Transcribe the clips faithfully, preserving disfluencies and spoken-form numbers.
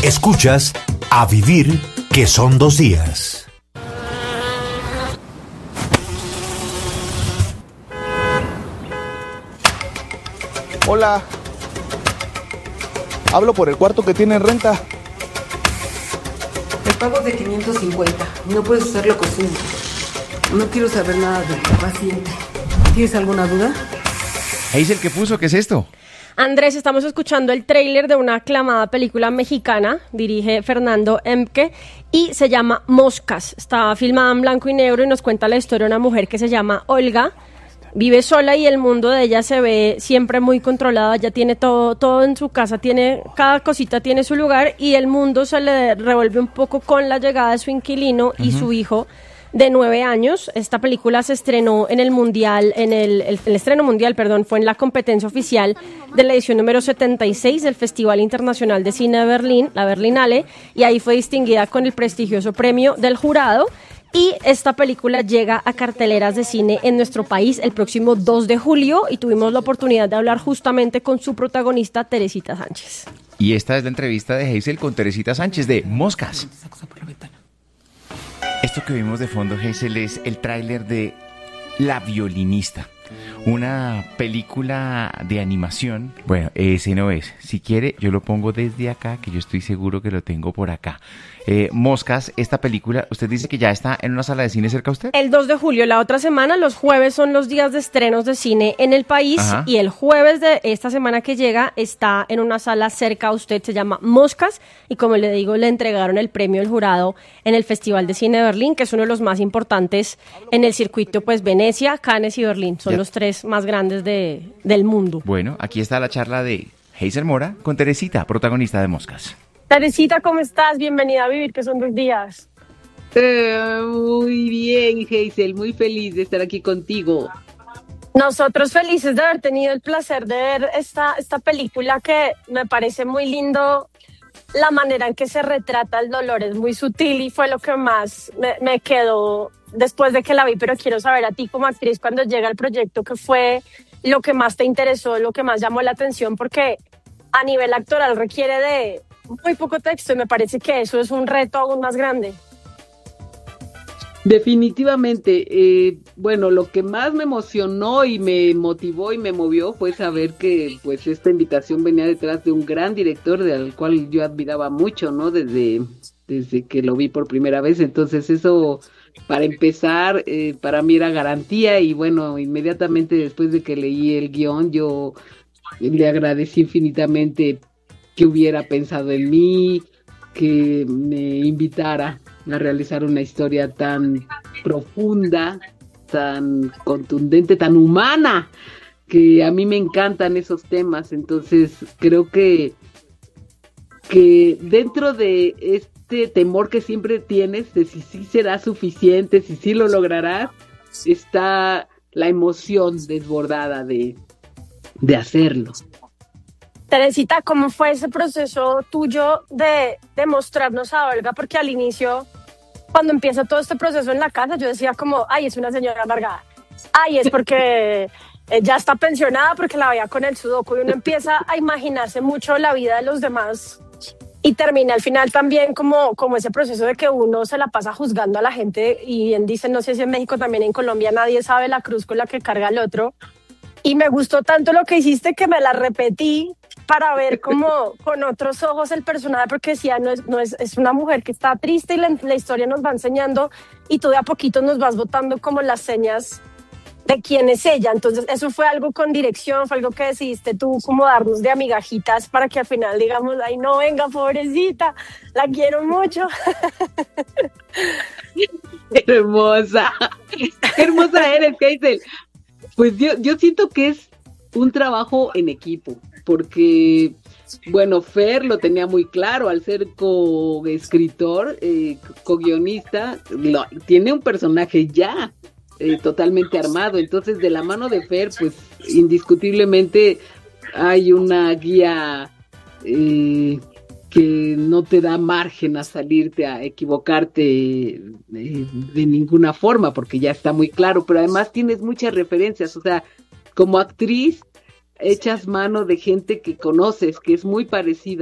Escuchas A Vivir, que son dos días. Hola. Hablo por el cuarto que tiene en renta. El pago es de quinientos cincuenta. No puedes usarlo con Zoom. No quiero saber nada del paciente. ¿Tienes alguna duda? Hazel, ¿qué puso? ¿Qué es esto? Andrés, estamos escuchando el tráiler de una aclamada película mexicana, dirige Fernando Emke, y se llama Moscas. Está filmada en blanco y negro y nos cuenta la historia de una mujer que se llama Olga. Vive sola y el mundo de ella se ve siempre muy controlado. Ella tiene todo, todo en su casa, tiene, cada cosita tiene su lugar, y el mundo se le revuelve un poco con la llegada de su inquilino y uh-huh. su hijo de nueve años. Esta película se estrenó en el mundial, en el, el, el estreno mundial, perdón, fue en la competencia oficial de la edición número setenta y seis del Festival Internacional de Cine de Berlín, la Berlinale, y ahí fue distinguida con el prestigioso premio del jurado. Y esta película llega a carteleras de cine en nuestro país el próximo dos de julio y tuvimos la oportunidad de hablar justamente con su protagonista, Teresita Sánchez. Y esta es la entrevista de Hazel con Teresita Sánchez de Moscas. Esto que vimos de fondo, Hazel, es el tráiler de La Violinista, una película de animación. Bueno, ese no es. Si quiere, yo lo pongo desde acá, que yo estoy seguro que lo tengo por acá. Eh, Moscas, esta película, usted dice que ya está en una sala de cine cerca a usted. El dos de julio, la otra semana, los jueves son los días de estrenos de cine en el país. Ajá. Y el jueves de esta semana que llega está en una sala cerca a usted, se llama Moscas, y como le digo, le entregaron el premio del jurado en el Festival de Cine de Berlín, que es uno de los más importantes en el circuito, pues Venecia, Cannes y Berlín, son ya. los tres más grandes de, del mundo. Bueno, aquí está la charla de Hazel Mora con Teresita, protagonista de Moscas. Teresita, ¿cómo estás? Bienvenida a Vivir, que son dos días. Eh, muy bien, Hazel, muy feliz de estar aquí contigo. Nosotros felices de haber tenido el placer de ver esta, esta película, que me parece muy lindo. La manera en que se retrata el dolor es muy sutil y fue lo que más me, me quedó después de que la vi, pero quiero saber a ti como actriz, cuando llega el proyecto, ¿qué fue lo que más te interesó, lo que más llamó la atención? Porque a nivel actoral requiere de muy poco texto y me parece que eso es un reto aún más grande. Definitivamente, eh, bueno, lo que más me emocionó y me motivó y me movió fue saber que pues esta invitación venía detrás de un gran director del cual yo admiraba mucho, ¿no? Desde, desde que lo vi por primera vez. Entonces eso, para empezar, eh, para mí era garantía, y bueno, inmediatamente después de que leí el guión, yo le agradecí infinitamente que hubiera pensado en mí, que me invitara a realizar una historia tan profunda, tan contundente, tan humana, que a mí me encantan esos temas. Entonces creo que, que dentro de este temor que siempre tienes de si sí será suficiente, si sí lo lograrás, está la emoción desbordada de, de hacerlo. Teresita, ¿cómo fue ese proceso tuyo de, de mostrarnos a Olga? Porque al inicio, cuando empieza todo este proceso en la casa, yo decía como, ay, es una señora amargada. Ay, es porque ya está pensionada, porque la veía con el sudoku. Y uno empieza a imaginarse mucho la vida de los demás. Y termina al final también como, como ese proceso de que uno se la pasa juzgando a la gente. Y bien dicen, no sé si en México, también en Colombia, nadie sabe la cruz con la que carga el otro. Y me gustó tanto lo que hiciste que me la repetí para ver como con otros ojos el personaje, porque decía, no es, no es, es una mujer que está triste y la, la historia nos va enseñando, y tú de a poquito nos vas botando como las señas de quién es ella. Entonces eso fue algo con dirección, fue algo que decidiste tú como darnos de amigajitas para que al final digamos, ay no, venga, pobrecita, la quiero mucho. Hermosa, qué hermosa eres, Hazel. Pues yo, yo siento que es un trabajo en equipo, porque, bueno, Fer lo tenía muy claro al ser co-escritor, eh, co-guionista, lo, tiene un personaje ya eh, totalmente armado. Entonces, de la mano de Fer, pues, indiscutiblemente hay una guía eh, que no te da margen a salirte, a equivocarte eh, de ninguna forma, porque ya está muy claro, pero además tienes muchas referencias. O sea, como actriz echas mano de gente que conoces, que es muy parecida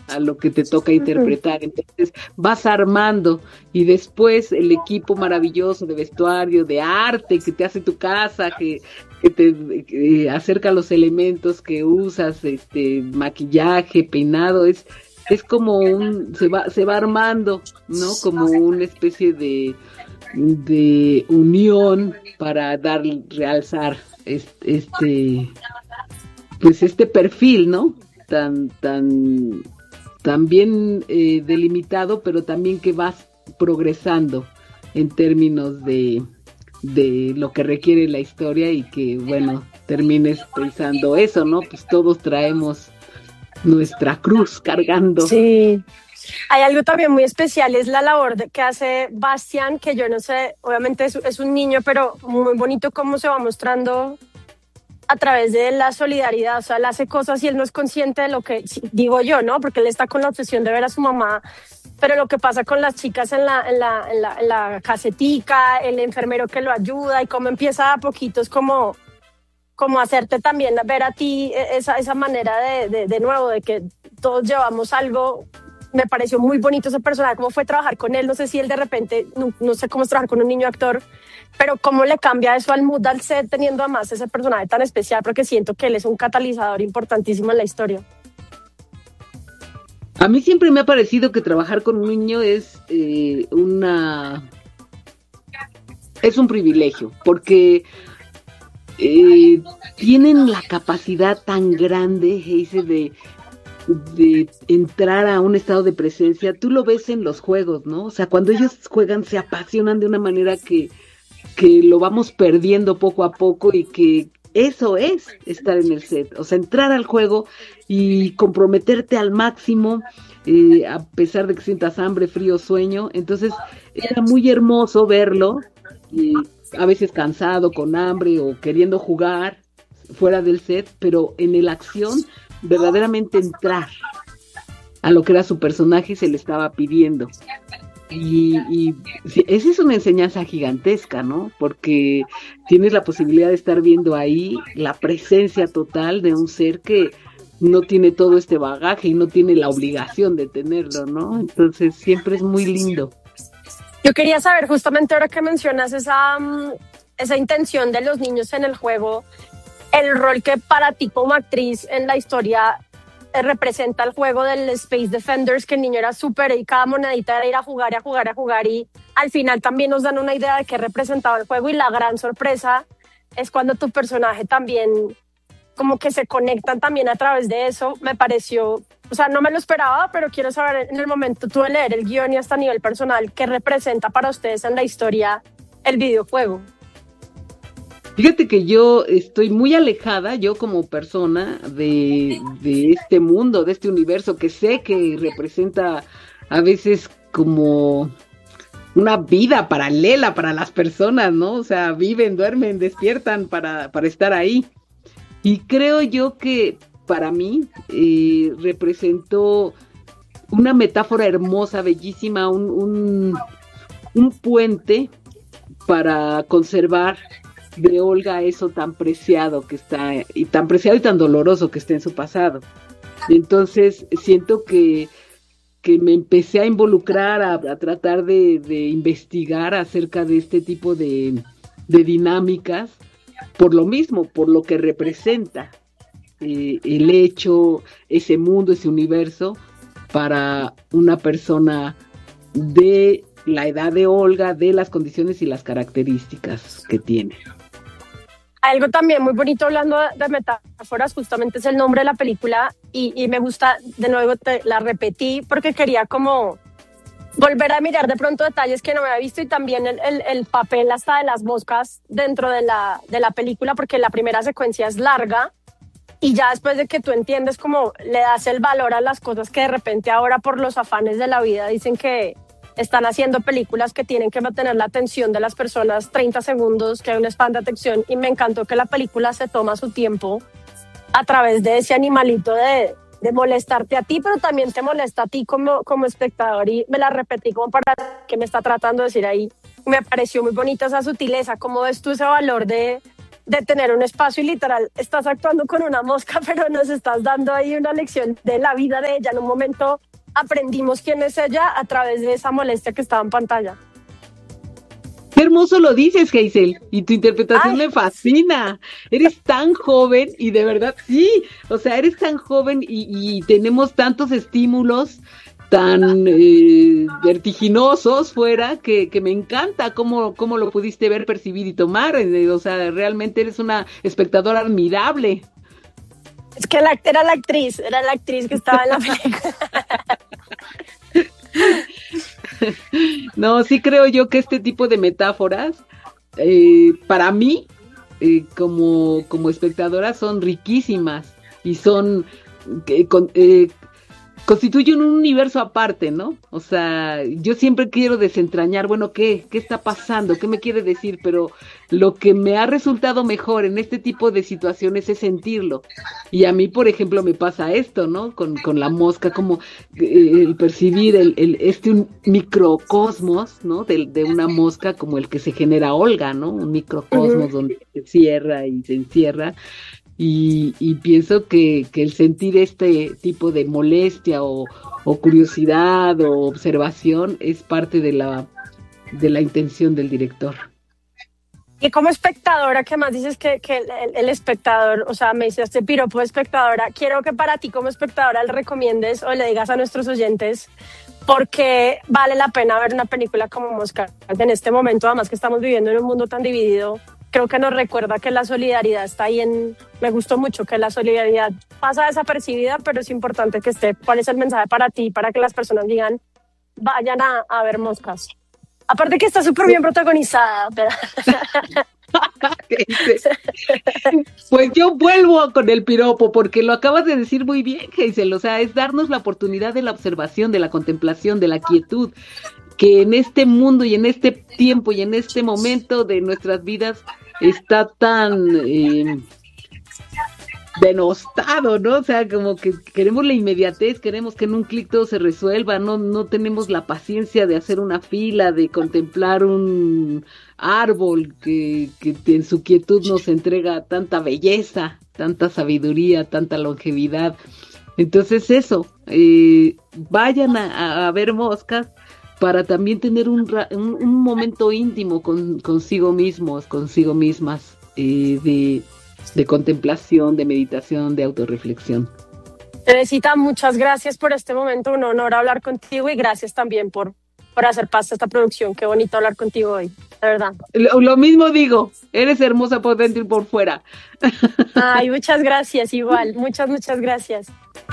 a lo que te toca interpretar. Entonces vas armando y después el equipo maravilloso de vestuario, de arte que te hace tu casa, que, que te que acerca los elementos que usas, este maquillaje, peinado, es es como un se va se va armando, ¿no? Como una especie de de unión para dar realzar este, este pues este perfil, ¿no? Tan tan tan bien eh, delimitado, pero también que vas progresando en términos de de lo que requiere la historia y que bueno, termines pensando eso, ¿no? Pues todos traemos nuestra cruz cargando. Sí. Hay algo también muy especial, es la labor de, que hace Bastián, que yo no sé, obviamente es, es un niño, pero muy bonito cómo se va mostrando a través de la solidaridad. O sea, él hace cosas y él no es consciente de lo que, digo yo, ¿no? Porque él está con la obsesión de ver a su mamá, pero lo que pasa con las chicas en la, en la, en la, en la casetica, el enfermero que lo ayuda y cómo empieza a poquitos como... como hacerte también ver a ti esa, esa manera de, de, de nuevo, de que todos llevamos algo. Me pareció muy bonito ese personaje, cómo fue trabajar con él. No sé si él de repente, no, no sé cómo es trabajar con un niño actor, pero cómo le cambia eso al mood al set teniendo además ese personaje tan especial, porque siento que él es un catalizador importantísimo en la historia. A mí siempre me ha parecido que trabajar con un niño es eh, una... es un privilegio, porque eh, tienen la capacidad tan grande, Heise, de... de entrar a un estado de presencia. Tú lo ves en los juegos, ¿no? O sea, cuando ellos juegan se apasionan de una manera que, que lo vamos perdiendo poco a poco y que eso es estar en el set. O sea, entrar al juego y comprometerte al máximo, eh, a pesar de que sientas hambre, frío, sueño. Entonces, era muy hermoso verlo, eh, a veces cansado, con hambre o queriendo jugar fuera del set, pero en la acción verdaderamente entrar a lo que era su personaje y se le estaba pidiendo. Y, y sí, esa es una enseñanza gigantesca, ¿no? Porque tienes la posibilidad de estar viendo ahí la presencia total de un ser que no tiene todo este bagaje y no tiene la obligación de tenerlo, ¿no? Entonces siempre es muy lindo. Yo quería saber, justamente ahora que mencionas esa, esa intención de los niños en el juego, el rol que para ti como actriz en la historia eh, representa el juego del Space Defenders, que el niño era súper y cada monedita era ir a jugar, a jugar, a jugar, y al final también nos dan una idea de qué representaba el juego, y la gran sorpresa es cuando tu personaje también como que se conectan también a través de eso. Me pareció, o sea, no me lo esperaba, pero quiero saber en el momento tú de leer el guión y hasta a nivel personal, qué representa para ustedes en la historia el videojuego. Fíjate que yo estoy muy alejada, yo como persona, de, de este mundo, de este universo, que sé que representa a veces como una vida paralela para las personas, ¿no? O sea, viven, duermen, despiertan para, para estar ahí. Y creo yo que para mí eh, representó una metáfora hermosa, bellísima, un, un, un puente para conservar de Olga eso tan preciado que está, y tan preciado y tan doloroso que está en su pasado. Entonces siento que, que me empecé a involucrar, a, a tratar de, de investigar acerca de este tipo de, de dinámicas, por lo mismo, por lo que representa eh, el hecho, ese mundo, ese universo, para una persona de la edad de Olga, de las condiciones y las características que tiene. Algo también muy bonito, hablando de metáforas, justamente es el nombre de la película, y, y me gusta, de nuevo te, la repetí porque quería como volver a mirar de pronto detalles que no me había visto, y también el, el, el papel hasta de las moscas dentro de la, de la película, porque la primera secuencia es larga y ya después de que tú entiendes cómo le das el valor a las cosas que de repente ahora por los afanes de la vida dicen que están haciendo películas que tienen que mantener la atención de las personas treinta segundos, que hay un span de atención, y me encantó que la película se toma su tiempo a través de ese animalito de, de molestarte a ti, pero también te molesta a ti como, como espectador, y me la repetí como para que me está tratando de decir ahí. Me pareció muy bonita esa sutileza. ¿Cómo ves tú ese valor de, de tener un espacio y literal estás actuando con una mosca, pero nos estás dando ahí una lección de la vida de ella. En un momento aprendimos quién es ella a través de esa molestia que estaba en pantalla. Qué hermoso lo dices, Hazel, y tu interpretación Ay. me fascina. Eres tan joven y de verdad, sí, o sea, eres tan joven y, y tenemos tantos estímulos tan eh, vertiginosos fuera que, que me encanta cómo, cómo lo pudiste ver, percibir y tomar. Eh, o sea, realmente eres una espectadora admirable. Es que la, era la actriz, era la actriz que estaba en la película. No, sí creo yo que este tipo de metáforas, eh, para mí, eh, como, como espectadora, son riquísimas y son... Eh, con, eh, constituyen un universo aparte, ¿no? O sea, yo siempre quiero desentrañar, bueno, ¿qué? ¿Qué está pasando? ¿Qué me quiere decir? Pero lo que me ha resultado mejor en este tipo de situaciones es sentirlo. Y a mí, por ejemplo, me pasa esto, ¿no? Con, con la mosca, como eh, el percibir el, el, este un microcosmos, ¿no? De, de una mosca como el que se genera Olga, ¿no? Un microcosmos uh-huh. donde se cierra y se encierra. Y, y pienso que, que el sentir este tipo de molestia o, o curiosidad o observación es parte de la, de la intención del director. Y como espectadora, que más dices que, que el, el espectador, o sea, me dices este piropo de espectadora, quiero que para ti como espectadora le recomiendes o le digas a nuestros oyentes por qué vale la pena ver una película como Mosca en este momento, además que estamos viviendo en un mundo tan dividido. Creo que nos recuerda que la solidaridad está ahí en... Me gustó mucho que la solidaridad pasa desapercibida, pero es importante que esté. ¿Cuál es el mensaje para ti, para que las personas digan, vayan a, a ver Moscas? Aparte que está súper bien protagonizada. Pero... Pues yo vuelvo con el piropo, porque lo acabas de decir muy bien, Hazel. O sea, es darnos la oportunidad de la observación, de la contemplación, de la quietud, que en este mundo y en este tiempo y en este momento de nuestras vidas está tan eh, denostado, ¿no? O sea, como que queremos la inmediatez, queremos que en un clic todo se resuelva, no, no tenemos la paciencia de hacer una fila, de contemplar un árbol que, que en su quietud nos entrega tanta belleza, tanta sabiduría, tanta longevidad. Entonces eso, eh, vayan a, a ver Moscas, para también tener un, un, un momento íntimo con, consigo mismos, consigo mismas, eh, de, de contemplación, de meditación, de autorreflexión. Teresita, muchas gracias por este momento, un honor hablar contigo y gracias también por, por hacer parte de esta producción. Qué bonito hablar contigo hoy, de verdad. Lo, lo mismo digo, eres hermosa por dentro y por fuera. Ay, muchas gracias, igual, muchas, muchas gracias.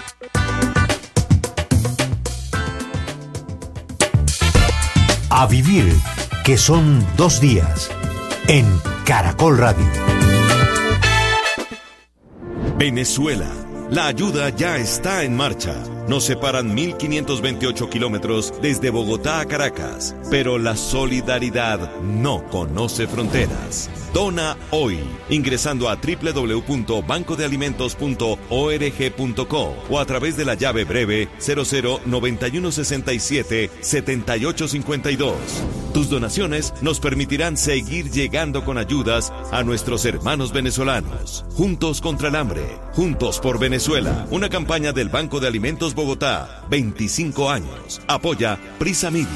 A vivir, que son dos días, en Caracol Radio. Venezuela. La ayuda ya está en marcha. Nos separan mil quinientos veintiocho kilómetros desde Bogotá a Caracas, pero la solidaridad no conoce fronteras. Dona hoy, ingresando a doble u doble u doble u punto banco de alimentos punto org punto co o a través de la llave breve cero cero noventa y uno sesenta y siete setenta y ocho cincuenta y dos. Tus donaciones nos permitirán seguir llegando con ayudas a nuestros hermanos venezolanos. Juntos contra el hambre, juntos por Venezuela. Una campaña del Banco de Alimentos Bogotá, veinticinco años. Apoya Prisa Media.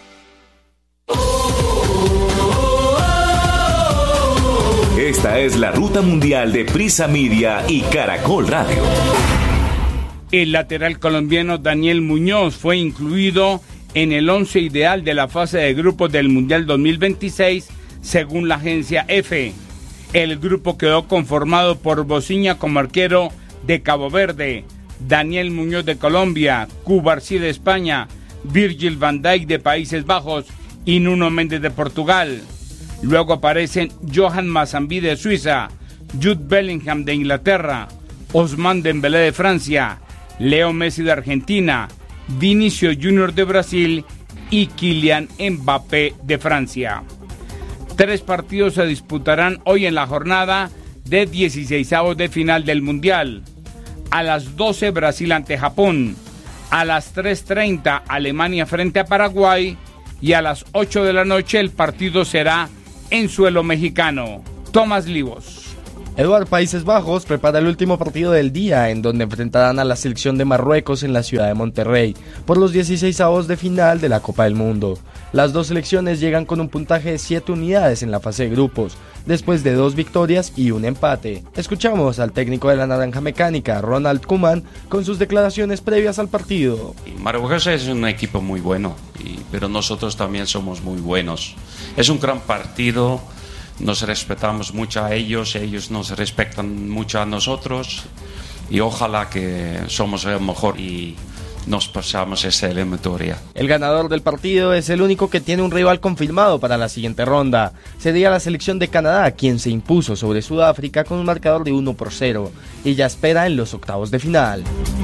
Esta es la ruta mundial de Prisa Media y Caracol Radio. El lateral colombiano Daniel Muñoz fue incluido en el once ideal de la fase de grupos del Mundial dos mil veintiséis, según la agencia EFE. El grupo quedó conformado por Bociña como arquero de Cabo Verde, Daniel Muñoz de Colombia, Cubarsí de España, Virgil van Dijk de Países Bajos y Nuno Méndez de Portugal. Luego aparecen Johan Mazambi de Suiza, Jude Bellingham de Inglaterra, Ousmane Dembélé de Francia, Leo Messi de Argentina, Vinicio Junior de Brasil y Kylian Mbappé de Francia. Tres partidos se disputarán hoy en la jornada de dieciseisavos de final del Mundial. A las doce Brasil ante Japón, a las tres treinta Alemania frente a Paraguay y a las ocho de la noche el partido será en suelo mexicano. Tomás Livos. Eduard, Países Bajos prepara el último partido del día, en donde enfrentarán a la selección de Marruecos en la ciudad de Monterrey, por los dieciseisavos de final de la Copa del Mundo. Las dos selecciones llegan con un puntaje de siete unidades en la fase de grupos, después de dos victorias y un empate. Escuchamos al técnico de la Naranja Mecánica, Ronald Koeman, con sus declaraciones previas al partido. Marruecos es un equipo muy bueno, y, pero nosotros también somos muy buenos. Es un gran partido. Nos respetamos mucho a ellos, ellos nos respetan mucho a nosotros y ojalá que somos el mejor y nos pasamos esta eliminatoria. El ganador del partido es el único que tiene un rival confirmado para la siguiente ronda. Sería la selección de Canadá, quien se impuso sobre Sudáfrica con un marcador de uno por cero y ya espera en los octavos de final.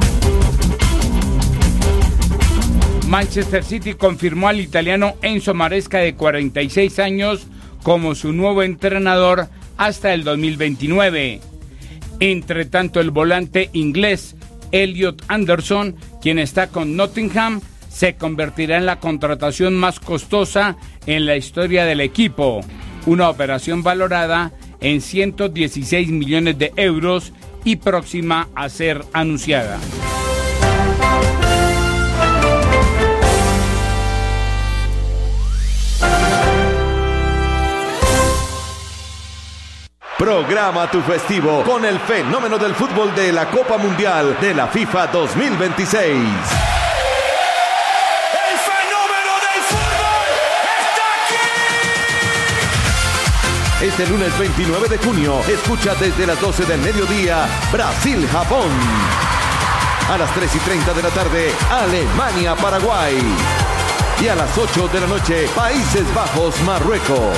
Manchester City confirmó al italiano Enzo Maresca, de cuarenta y seis años, como su nuevo entrenador hasta el dos mil veintinueve. Entre tanto, el volante inglés Elliot Anderson, quien está con Nottingham, se convertirá en la contratación más costosa en la historia del equipo, una operación valorada en ciento dieciséis millones de euros y próxima a ser anunciada. Programa tu festivo con el fenómeno del fútbol de la Copa Mundial de la FIFA dos mil veintiséis. ¡El fenómeno del fútbol está aquí! Este lunes veintinueve de junio, escucha desde las doce del mediodía Brasil-Japón. A las tres y treinta de la tarde, Alemania-Paraguay. Y a las ocho de la noche, Países Bajos-Marruecos.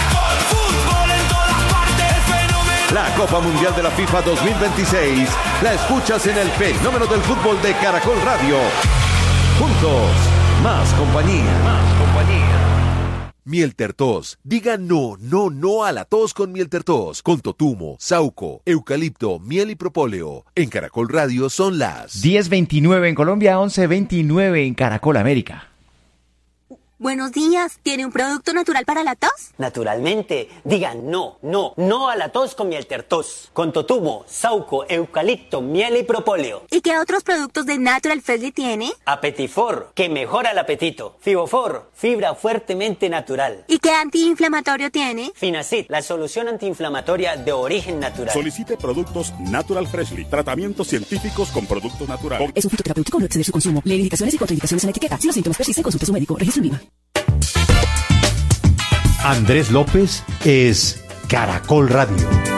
La Copa Mundial de la FIFA dos mil veintiséis la escuchas en el fenómeno del fútbol de Caracol Radio. Juntos, más compañía. Más compañía. Miel Tertos. Diga no, no, no a la tos con Miel Tertos. Con totumo, sauco, eucalipto, miel y propóleo. En Caracol Radio son las diez veintinueve en Colombia, once veintinueve en Caracol América. Buenos días, ¿tiene un producto natural para la tos? Naturalmente, digan no, no, no a la tos con Miel Tertos. Con totumo, sauco, eucalipto, miel y propóleo. ¿Y qué otros productos de Natural Freshly tiene? Apetifor, que mejora el apetito. Fibofor, fibra fuertemente natural. ¿Y qué antiinflamatorio tiene? Finacid, la solución antiinflamatoria de origen natural. Solicite productos Natural Freshly, tratamientos científicos con productos naturales. Es un fitoterapéutico, no exceder su consumo. Lee indicaciones y contraindicaciones en la etiqueta. Si los síntomas persisten, consulte a su médico. Registro en Viva. Andrés López es Caracol Radio.